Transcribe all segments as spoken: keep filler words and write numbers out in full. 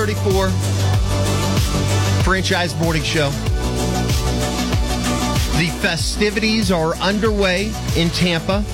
thirty-four, Franchise Morning Show. The festivities are underway in Tampa.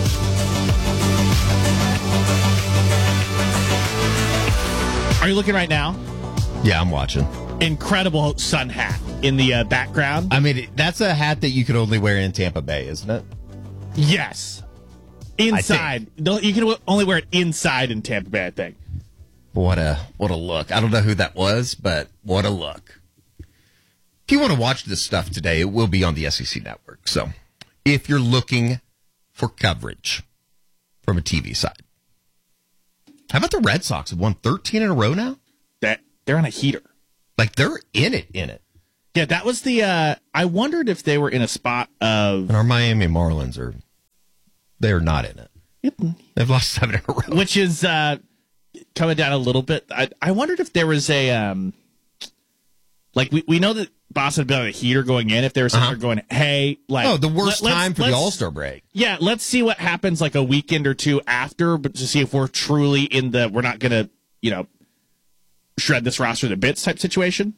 Are you looking right now? Yeah, I'm watching. Incredible sun hat in the uh, background. I mean, that's a hat that you can only wear in Tampa Bay, isn't it? Yes. Inside. You can only wear it inside in Tampa Bay, I think. What a what a look. I don't know who that was, but what a look. If you want to watch this stuff today, it will be on the S E C Network. So if you're looking for coverage from a T V side. How about the Red Sox have won thirteen in a row now? That they're on a heater. Like, they're in it, in it. Yeah, that was the, uh, I wondered if they were in a spot of... And our Miami Marlins are, they are not in it. Yep. They've lost seven in a row. Which is uh, coming down a little bit. I, I wondered if there was a, um, like, we, we know that Boston had been on a heater going in, if there was uh-huh. going, hey, like... Oh, the worst let, time for the All-Star break. Yeah, let's see what happens like a weekend or two after, but to see if we're truly in the, we're not going to, you know, shred this roster to bits type situation.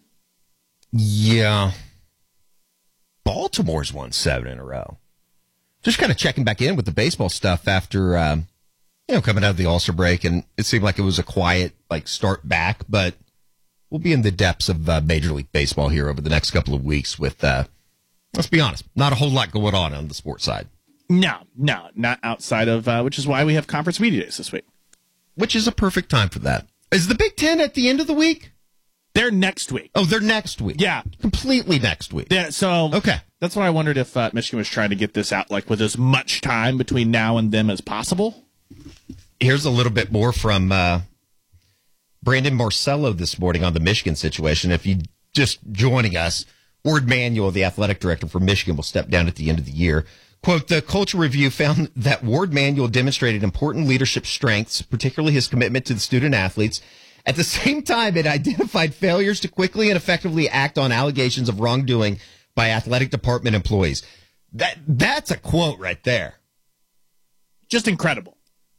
Yeah. Baltimore's won seven in a row. Just kind of checking back in with the baseball stuff after, um, you know, coming out of the All-Star break, and it seemed like it was a quiet, like, start back, but we'll be in the depths of uh, Major League Baseball here over the next couple of weeks with, uh, let's be honest, not a whole lot going on on the sports side. No, no, not outside of, uh, which is why we have conference media days this week. Which is a perfect time for that. Is the Big Ten at the end of the week? They're next week. Oh, they're next week. Yeah. Completely next week. Yeah, so okay. That's why I wondered if uh, Michigan was trying to get this out like with as much time between now and them as possible. Here's a little bit more from uh, Brandon Marcello this morning on the Michigan situation. If you just joining us, Ward Manuel, the athletic director for Michigan, will step down at the end of the year. Quote, the culture review found that Ward Manuel demonstrated important leadership strengths, particularly his commitment to the student athletes. At the same time, it identified failures to quickly and effectively act on allegations of wrongdoing by athletic department employees. That That's a quote right there. Just incredible.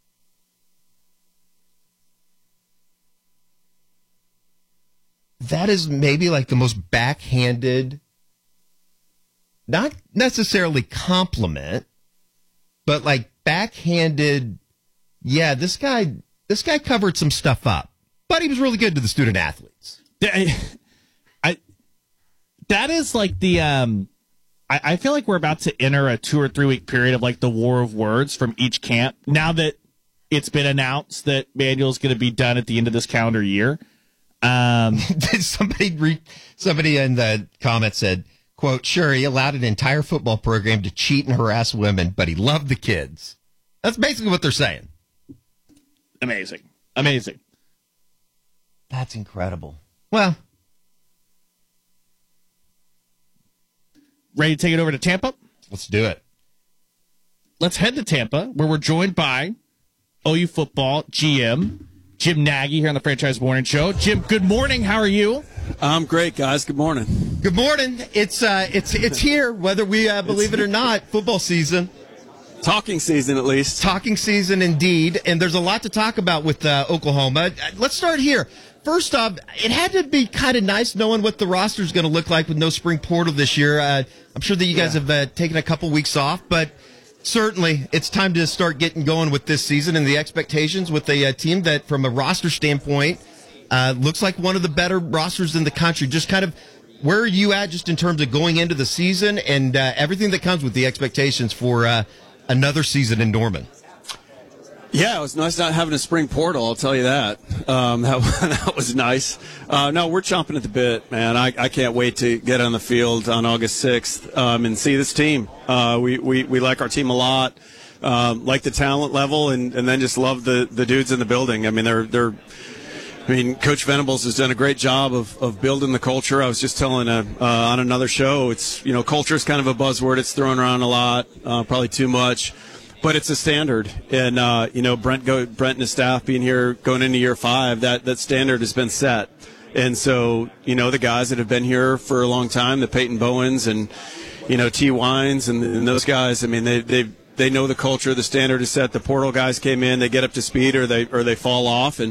That is maybe like the most backhanded, not necessarily compliment, but like backhanded, yeah, this guy, this guy covered some stuff up. But he was really good to the student athletes. I, I that is like the um, I, I feel like we're about to enter a two or three week period of like the war of words from each camp. Now that it's been announced that Manuel's going to be done at the end of this calendar year. Um, somebody re- somebody in the comments said, "Quote: Sure, he allowed an entire football program to cheat and harass women, but he loved the kids." That's basically what they're saying. Amazing, amazing. That's incredible. Well, ready to take it over to Tampa? Let's do it. Let's head to Tampa, where we're joined by O U football G M Jim Nagy here on the Franchise Morning Show. Jim, good morning. How are you? I'm great, guys. Good morning. Good morning. It's uh, it's it's here, whether we uh, believe it or not. Football season. Talking season, at least. Talking season, indeed. And there's a lot to talk about with uh, Oklahoma. Let's start here. First off, it had to be kind of nice knowing what the roster is going to look like with no spring portal this year. Uh, I'm sure that you guys yeah. have uh, taken a couple weeks off, but certainly it's time to start getting going with this season and the expectations with a, a team that, from a roster standpoint, uh, looks like one of the better rosters in the country. Just kind of where are you at just in terms of going into the season and uh, everything that comes with the expectations for uh, another season in Norman? Yeah, it was nice not having a spring portal, I'll tell you that. Um, that, that was nice. Uh, no, we're chomping at the bit, man. I, I can't wait to get on the field on August sixth um, and see this team. Uh, we, we, we like our team a lot, um, like the talent level, and, and then just love the, the dudes in the building. I mean, they're they're. I mean, Coach Venables has done a great job of, of building the culture. I was just telling a, uh, on another show, it's, you know, culture is kind of a buzzword. It's thrown around a lot, uh, probably too much. But it's a standard, and uh, you know Brent, go, Brent and his staff being here going into year five, that, that standard has been set, and so you know the guys that have been here for a long time, the Peyton Bowens and you know T. Wines and, and those guys. I mean they they they know the culture, the standard is set. The portal guys came in, they get up to speed or they or they fall off, and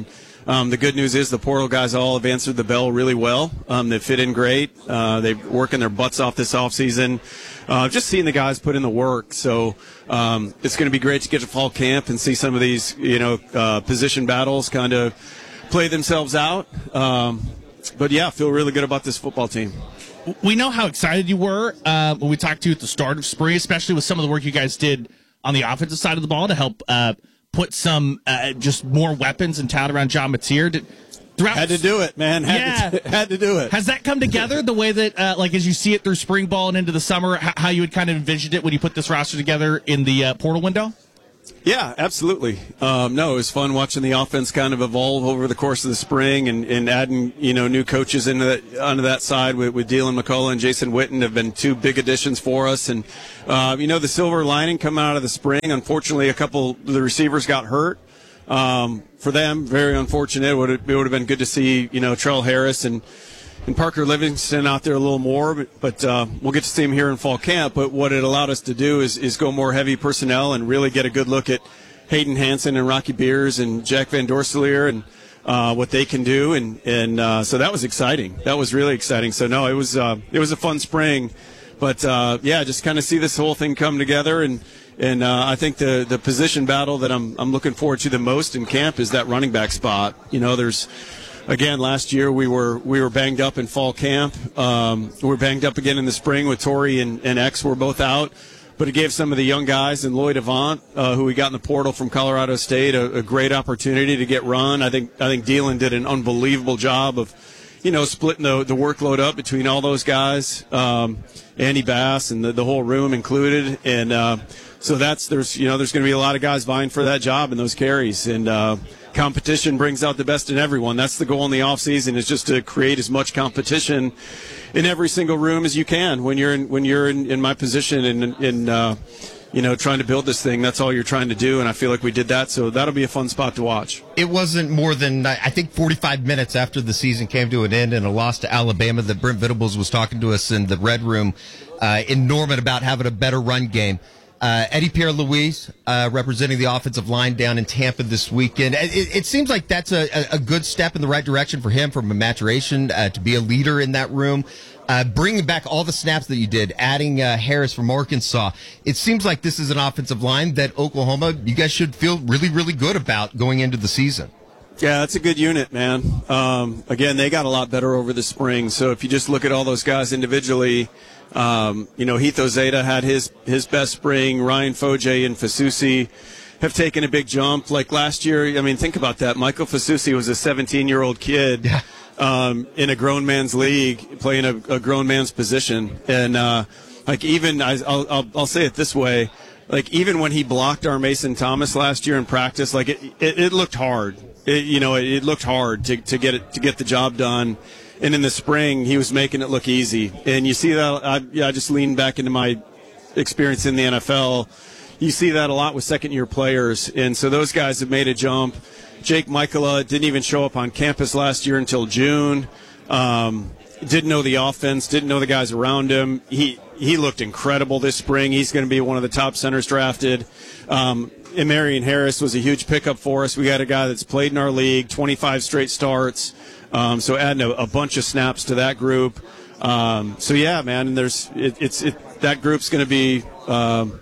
Um, the good news is the portal guys all have answered the bell really well. Um, they fit in great. Uh, they're working their butts off this offseason. Uh, just seeing the guys put in the work. So um, it's going to be great to get to fall camp and see some of these, you know, uh, position battles kind of play themselves out. Um, but, yeah, I feel really good about this football team. We know how excited you were uh, when we talked to you at the start of spring, especially with some of the work you guys did on the offensive side of the ball to help uh, put some uh, just more weapons and talent around John Mateer. Did, throughout, had to do it, man. Had, yeah. to, had to do it. Has that come together the way that, uh, like, as you see it through spring ball and into the summer, how, how you had kind of envisioned it when you put this roster together in the uh, portal window? Yeah, absolutely. Um, no, it was fun watching the offense kind of evolve over the course of the spring, and, and adding, you know, new coaches into that, onto that side with, with Dylan McCullough and Jason Witten have been two big additions for us. And, uh, you know, the silver lining coming out of the spring, unfortunately, a couple of the receivers got hurt. Um, for them, very unfortunate. It would have, it would have been good to see, you know, Trell Harris and, and Parker Livingston out there a little more, but, but uh, we'll get to see him here in fall camp. But what it allowed us to do is, is go more heavy personnel and really get a good look at Hayden Hansen and Rocky Beers and Jack Van Dorselier and uh, what they can do. And, and uh, so that was exciting. That was really exciting. So, no, it was uh, it was a fun spring. But, uh, yeah, just kind of see this whole thing come together. And, and uh, I think the, the position battle that I'm, I'm looking forward to the most in camp is that running back spot. You know, there's – Again, last year we were we were banged up in fall camp. Um, we were banged up again in the spring with Torrey and, and X were both out. But it gave some of the young guys and Lloyd Avant, uh, who we got in the portal from Colorado State, a, a great opportunity to get run. I think I think Dylan did an unbelievable job of, you know, splitting the, the workload up between all those guys, um, Andy Bass and the, the whole room included. And uh, so that's there's you know there's going to be a lot of guys vying for that job and those carries. And uh, competition brings out the best in everyone. That's the goal in the offseason, is just to create as much competition in every single room as you can when you're in when you're in, in my position and in uh, you know trying to build this thing. That's all you're trying to do, and I feel like we did that. So that'll be a fun spot to watch. It wasn't more than I think forty-five minutes after the season came to an end and a loss to Alabama that Brent Venables was talking to us in the Red Room uh, in Norman about having a better run game. Uh, Eddie Pierre-Louis uh, representing the offensive line down in Tampa this weekend. It, it seems like that's a, a good step in the right direction for him from a maturation uh, to be a leader in that room. Uh, bringing back all the snaps that you did, adding uh, Harris from Arkansas. It seems like this is an offensive line that Oklahoma, you guys should feel really, really good about going into the season. Yeah, that's a good unit, man. Um, again, they got a lot better over the spring. So if you just look at all those guys individually, um, you know, Heath Ozeda had his, his best spring. Ryan Foje and Fasusi have taken a big jump. Like last year, I mean, think about that. Michael Fasusi was a seventeen-year-old kid yeah. um, in a grown man's league playing a, a grown man's position. And, uh, like, even, I, I'll, I'll, I'll say it this way. Like, even when he blocked our Mason Thomas last year in practice, like, it, it, it looked hard. It, you know, it, it looked hard to, to get it, to get the job done. And in the spring, he was making it look easy. And you see that, I, yeah, I just leaned back into my experience in the N F L. You see that a lot with second-year players. And so those guys have made a jump. Jake Michaela didn't even show up on campus last year until June. Um, didn't know the offense, didn't know the guys around him. He he looked incredible this spring. He's going to be one of the top centers drafted. Um, and Marion Harris was a huge pickup for us. We got a guy that's played in our league, twenty-five straight starts. Um, so adding a, a bunch of snaps to that group. Um, so yeah, man, and there's it, it's it, that group's going to be. Um,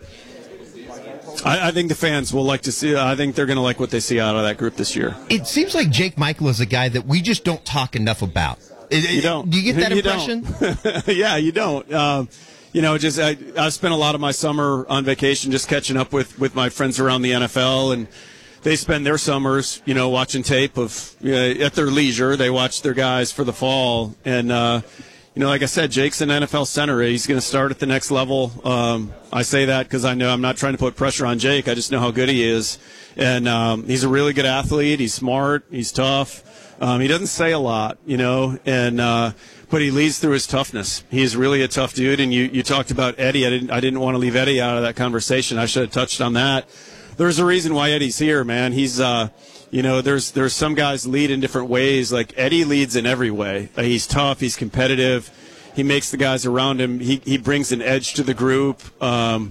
I, I think the fans will like to see. I think they're going to like what they see out of that group this year. It seems like Jake Michael is a guy that we just don't talk enough about. You don't. Do you get that you impression? Yeah, you don't. Um, you know, just I, I spent a lot of my summer on vacation just catching up with, with my friends around the N F L, and they spend their summers, you know, watching tape of you know, at their leisure. They watch their guys for the fall, and uh, you know, like I said, Jake's an N F L center. He's going to start at the next level. Um, I say that because I know I'm not trying to put pressure on Jake. I just know how good he is, and um, he's a really good athlete. He's smart. He's tough. Um, he doesn't say a lot, you know, and uh, but he leads through his toughness. He's really a tough dude. And you, you talked about Eddie. I didn't I didn't want to leave Eddie out of that conversation. I should have touched on that. There's a reason why Eddie's here, man. He's, uh, you know, there's there's some guys lead in different ways. Like Eddie leads in every way. Uh, he's tough. He's competitive. He makes the guys around him. He he brings an edge to the group. Um,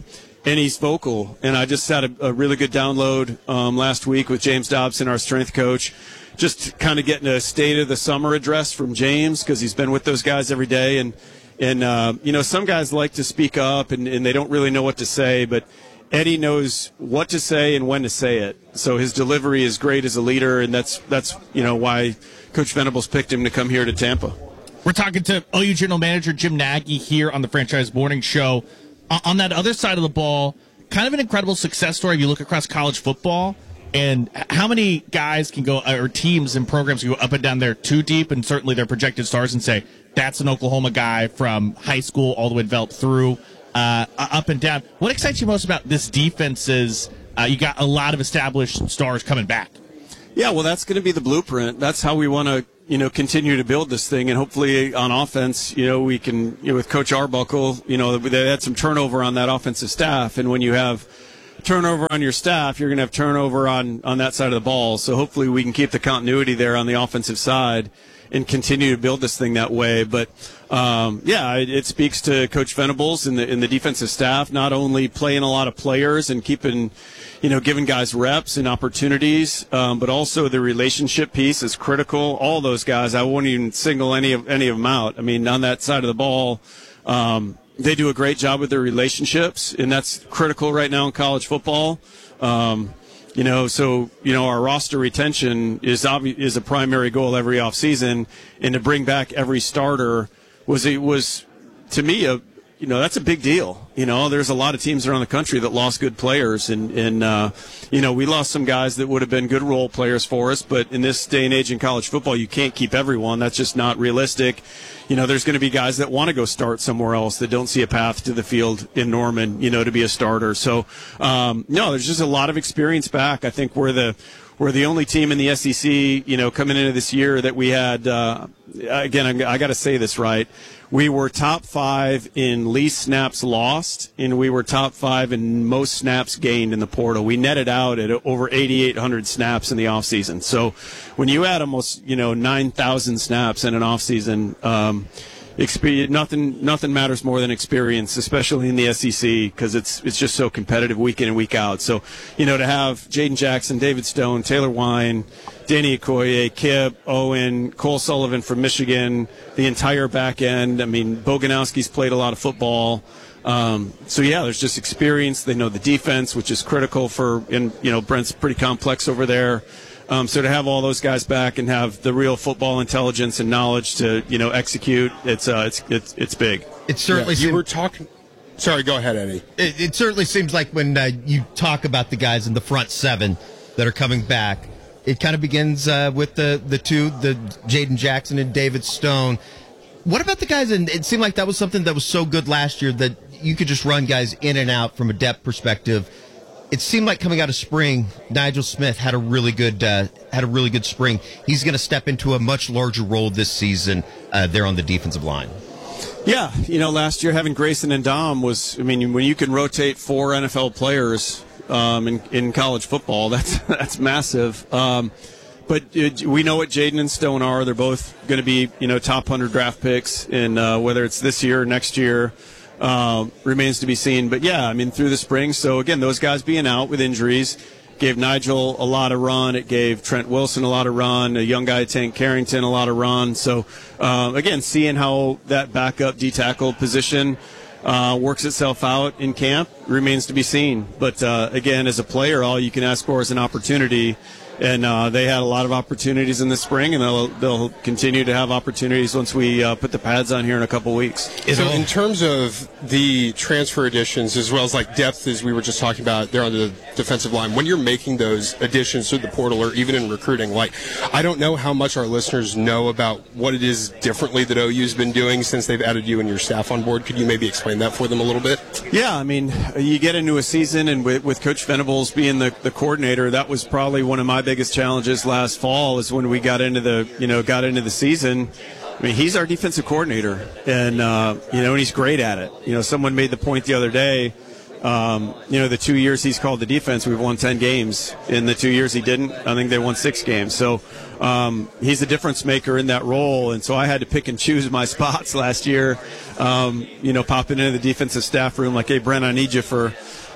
and he's vocal. And I just had a, a really good download um, last week with James Dobson, our strength coach, just kind of getting a state of the summer address from James, because he's been with those guys every day. And, and uh, you know, some guys like to speak up, and, and they don't really know what to say, but Eddie knows what to say and when to say it. So his delivery is great as a leader, and that's, that's you know, why Coach Venables picked him to come here to Tampa. We're talking to O U General Manager Jim Nagy here on the Franchise Morning Show. Uh, on that other side of the ball, kind of an incredible success story if you look across college football, and how many guys can go, or teams and programs can go up and down there too deep, and certainly their projected stars, and say, that's an Oklahoma guy from high school all the way developed through, uh, up and down. What excites you most about this defense is uh, you got a lot of established stars coming back. Yeah, well, that's going to be the blueprint. That's how we want to, you know, continue to build this thing. And hopefully on offense, you know, we can, you know, with Coach Arbuckle, you know, they had some turnover on that offensive staff. And when you have turnover on your staff, you're going to have turnover on, on that side of the ball. So hopefully we can keep the continuity there on the offensive side and continue to build this thing that way. But, um, yeah, it, it speaks to Coach Venables and the, and the defensive staff, not only playing a lot of players and keeping, you know, giving guys reps and opportunities, um, but also the relationship piece is critical. All those guys, I won't even single any of, any of them out. I mean, on that side of the ball, um, they do a great job with their relationships, and that's critical right now in college football. Um, You know, so, you know, our roster retention is obvi- is a primary goal every offseason, and to bring back every starter was, it was to me, a, you know, that's a big deal. You know, there's a lot of teams around the country that lost good players, and, and uh, you know, we lost some guys that would have been good role players for us, but in this day and age in college football, you can't keep everyone. That's just not realistic. You know, there's going to be guys that want to go start somewhere else that don't see a path to the field in Norman, you know, to be a starter. So, um, no, there's just a lot of experience back. I think we're the we're the only team in the S E C, you know, coming into this year that we had, uh, again, I, I got to say this right. We were top five in least snaps lost, and we were top five in most snaps gained in the portal. We netted out at over eighty-eight hundred snaps in the offseason. So when you add almost, you know, nine thousand snaps in an offseason, um, experience, nothing nothing matters more than experience, especially in the S E C, because it's it's just so competitive week in and week out. So, you know, to have Jaden Jackson, David Stone, Taylor Wine, Danny Okoye, Kip, Owen, Cole Sullivan from Michigan, the entire back end. I mean, Boganowski's played a lot of football. Um, so, yeah, there's just experience. They know the defense, which is critical for, and, you know, Brent's pretty complex over there. Um, so to have all those guys back and have the real football intelligence and knowledge to, you know, execute, it's uh, it's it's it's big. It certainly yeah, you seems, were talking. Sorry, go ahead, Eddie. It, it certainly seems like when uh, you talk about the guys in the front seven that are coming back, it kind of begins uh, with the the two, the Jaden Jackson and David Stone. What about the guys? And it seemed like that was something that was so good last year that you could just run guys in and out from a depth perspective. It seemed like coming out of spring, Nigel Smith had a really good uh, had a really good spring. He's going to step into a much larger role this season uh, there on the defensive line. Yeah, you know, last year having Grayson and Dom was, I mean, when you can rotate four N F L players um, in, in college football, that's that's massive. Um, but it, we know what Jaden and Stone are. They're both going to be, you know, top one hundred draft picks, and uh, whether it's this year or next year. Uh, remains to be seen. But, yeah, I mean, through the spring. So, again, those guys being out with injuries gave Nigel a lot of run. It gave Trent Wilson a lot of run, a young guy, Tank Carrington, a lot of run. So, uh, again, seeing how that backup D-tackle position uh, works itself out in camp remains to be seen. But, uh, again, as a player, all you can ask for is an opportunity. And uh, they had a lot of opportunities in the spring, and they'll, they'll continue to have opportunities once we uh, put the pads on here in a couple weeks. So in terms of the transfer additions, as well as like depth, as we were just talking about there on the defensive line, when you're making those additions to the portal or even in recruiting, like I don't know how much our listeners know about what it is differently that O U's been doing since they've added you and your staff on board. Could you maybe explain that for them a little bit? Yeah, I mean, you get into a season, and with, with Coach Venables being the, the coordinator, that was probably one of my biggest challenges last fall is when we got into the, you know, got into the season. I mean, he's our defensive coordinator, and, uh, you know, and he's great at it. You know, someone made the point the other day, um, you know, the two years he's called the defense, we've won ten games. In the two years he didn't, I think they won six games. So um, he's a difference maker in that role, and so I had to pick and choose my spots last year, um, you know, popping into the defensive staff room like, hey, Brent, I need you for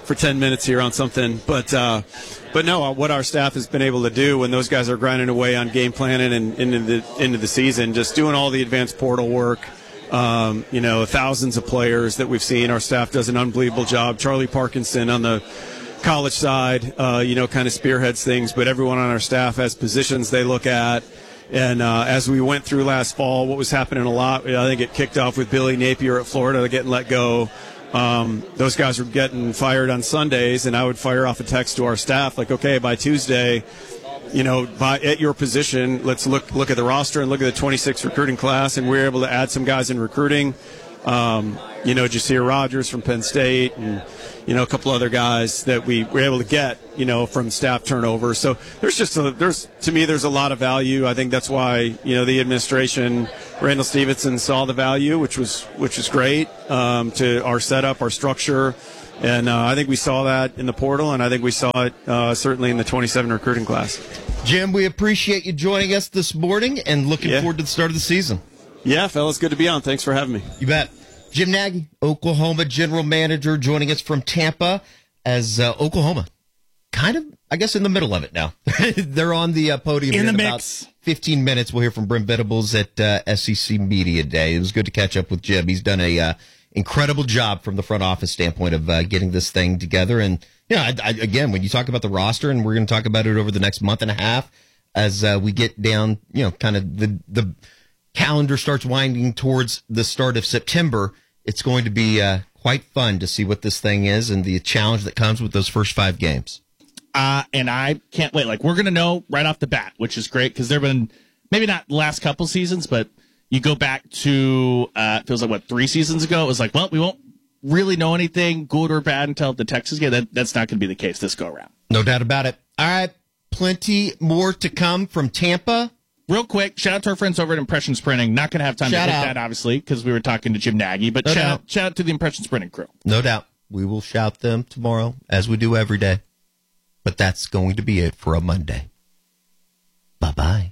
for ten minutes here on something. But uh, but no, what our staff has been able to do when those guys are grinding away on game planning and into the into the season, just doing all the advanced portal work. Um, you know, thousands of players that we've seen. Our staff does an unbelievable job. Charlie Parkinson on the college side, uh, you know, kind of spearheads things, but everyone on our staff has positions they look at. And uh, as we went through last fall, what was happening a lot, I think it kicked off with Billy Napier at Florida getting let go. Um, those guys were getting fired on Sundays, and I would fire off a text to our staff like, okay, by Tuesday, you know, by, at your position, let's look look at the roster and look at the twenty-six recruiting class, and we were able to add some guys in recruiting. Um, you know, Jasir Rogers from Penn State, and you know, a couple other guys that we were able to get, you know, from staff turnover. So there's just a, there's to me there's a lot of value. I think that's why, you know, the administration, Randall Stevenson, saw the value, which was which was great um, to our setup, our structure. And uh, I think we saw that in the portal, and I think we saw it uh, certainly in the twenty-seven recruiting class. Jim, we appreciate you joining us this morning and looking yeah. forward to the start of the season. Yeah, fellas, good to be on. Thanks for having me. You bet. Jim Nagy, Oklahoma general manager, joining us from Tampa as uh, Oklahoma kind of, I guess, in the middle of it now. They're on the uh, podium in, in the about mix. fifteen minutes. We'll hear from Brent Venables at uh, S E C Media Day. It was good to catch up with Jim. He's done a uh, incredible job from the front office standpoint of uh, getting this thing together. And, you know, I, I, again, when you talk about the roster, and we're going to talk about it over the next month and a half as uh, we get down, you know, kind of the the calendar starts winding towards the start of September, it's going to be uh, quite fun to see what this thing is and the challenge that comes with those first five games. Uh, and I can't wait. Like, we're going to know right off the bat, which is great because there have been maybe not the last couple seasons, but you go back to, uh, it feels like, what, three seasons ago? It was like, well, we won't really know anything, good or bad, until the Texas game. That, that's not going to be the case this go around. No doubt about it. All right. Plenty more to come from Tampa. Real quick, shout out to our friends over at Impressions Printing. Not going to have time Shout to hit out. that, obviously, because we were talking to Jim Nagy, but No shout doubt. out, shout out to the Impressions Printing crew. No doubt. We will shout them tomorrow, as we do every day. But that's going to be it for a Monday. Bye-bye.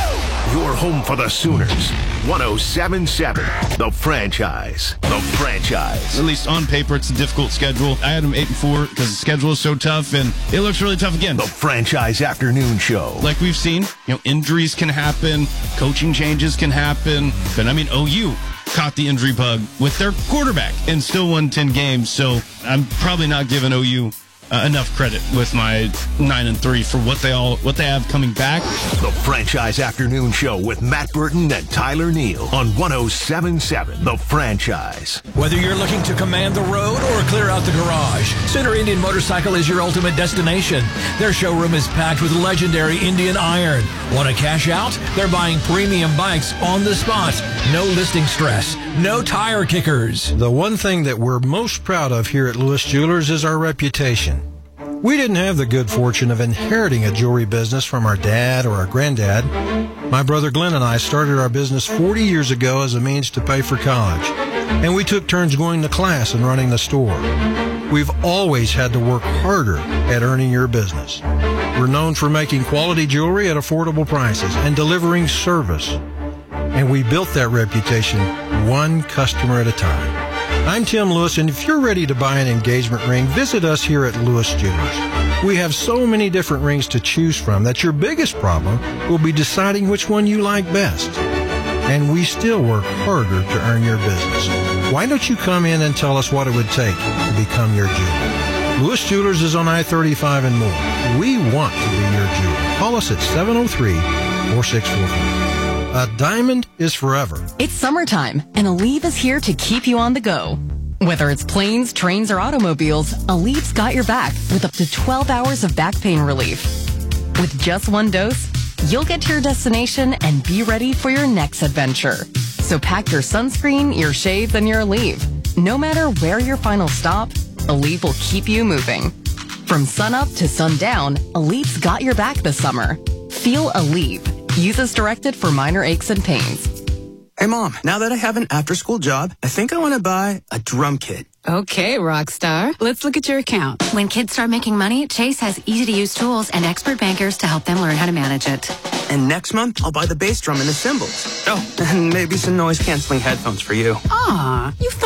Your home for the Sooners. one oh seven point seven. The Franchise. The Franchise. At least on paper, it's a difficult schedule. I had them eight and four because the schedule is so tough, and it looks really tough again. The Franchise Afternoon Show. Like we've seen, you know, injuries can happen, coaching changes can happen. But I mean, O U caught the injury bug with their quarterback and still won ten games. So I'm probably not giving O U Uh, enough credit with my nine and three for what they all what they have coming back. The Franchise Afternoon Show with Matt Burton and Tyler Neal on one oh seven point seven. The Franchise. Whether you're looking to command the road or clear out the garage, Center Indian Motorcycle is your ultimate destination. Their showroom is packed with legendary Indian iron. Want to cash out? They're buying premium bikes on the spot. No listing stress. No tire kickers. The one thing that we're most proud of here at Lewis Jewelers is our reputation. We didn't have the good fortune of inheriting a jewelry business from our dad or our granddad. My brother Glenn and I started our business forty years ago as a means to pay for college, and we took turns going to class and running the store. We've always had to work harder at earning your business. We're known for making quality jewelry at affordable prices and delivering service. And we built that reputation one customer at a time. I'm Tim Lewis, and if you're ready to buy an engagement ring, visit us here at Lewis Jewelers. We have so many different rings to choose from that your biggest problem will be deciding which one you like best. And we still work harder to earn your business. Why don't you come in and tell us what it would take to become your jeweler? Lewis Jewelers is on I thirty-five and more. We want to be your jeweler. Call us at seven oh three, four six four four. A diamond is forever. It's summertime, and Aleve is here to keep you on the go. Whether it's planes, trains, or automobiles, Aleve's got your back with up to twelve hours of back pain relief. With just one dose, you'll get to your destination and be ready for your next adventure. So pack your sunscreen, your shades, and your Aleve. No matter where your final stop, Aleve will keep you moving. From sunup to sundown, Aleve's got your back this summer. Feel Aleve. Use as directed for minor aches and pains. Hey, Mom, now that I have an after-school job, I think I want to buy a drum kit. Okay, Rockstar. Let's look at your account. When kids start making money, Chase has easy-to-use tools and expert bankers to help them learn how to manage it. And next month, I'll buy the bass drum and the cymbals. Oh, and maybe some noise-canceling headphones for you. Aw, you've thought of everything.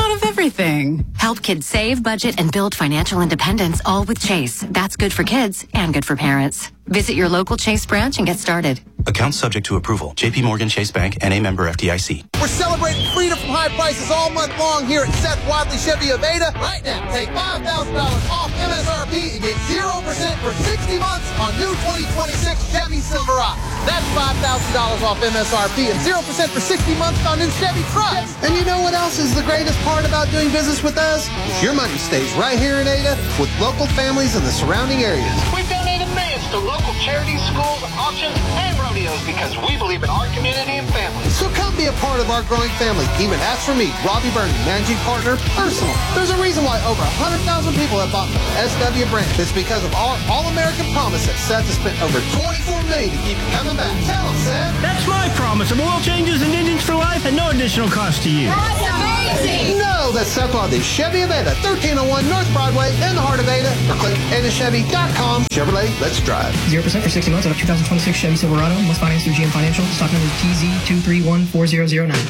everything. Help kids save, budget, and build financial independence, all with Chase. That's good for kids and good for parents. Visit your local Chase branch and get started. Account subject to approval. J P Morgan Chase Bank, N A member F D I C. We're celebrating freedom from high prices all month long here at Seth Wadley Chevy of Ada. Right now, take five thousand dollars off M S R P and get zero percent for sixty months on new twenty twenty-six Chevy Silverado. That's five thousand dollars off M S R P and zero percent for sixty months on new Chevy trucks. And you know what else is the greatest part about doing business with us? Your money stays right here in Ada with local families in the surrounding areas. We've donated millions to local charities, schools, auctions, and rodeos because we believe in our community and family. So come be a part of our growing family. Even ask for me, Robbie Bernie, managing partner, personal. There's a reason why over one hundred thousand people have bought from the S W brand. It's because of our all-American promise that Seth has spent over twenty-four million dollars to keep you coming back. Tell him, Seth. That's my promise of oil changes and engines for life at no additional cost to you. That's amazing. No, that's Seth Wadley Chevy of Ada, thirteen oh one North Broadway in the heart of Ada. Or click ada chevy dot com. Chevrolet, let's drive. zero percent for sixty months on a two thousand twenty-six Chevy Silverado. Must finance through G M Financial. Stock number T Z two three one four zero zero nine.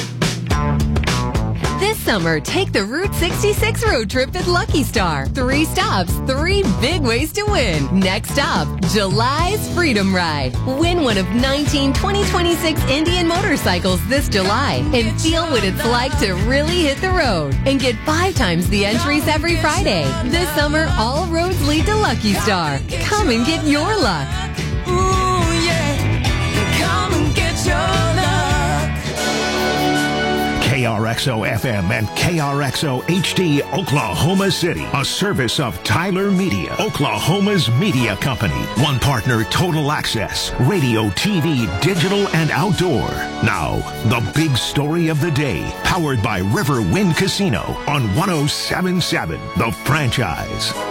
This summer, take the Route sixty-six road trip at Lucky Star. Three stops, three big ways to win. Next stop, July's Freedom Ride. Win one of nineteen twenty twenty-six Indian motorcycles this July and feel what it's like to really hit the road. And get five times the entries every Friday. This summer, all roads lead to Lucky Star. Come and get your luck. Ooh, yeah. Come and get your luck. K R X O F M and K R X O H D Oklahoma City, a service of Tyler Media, Oklahoma's media company. One partner, Total Access, radio, T V, digital, and outdoor. Now, the big story of the day, powered by River Wind Casino on one oh seven point seven, The Franchise.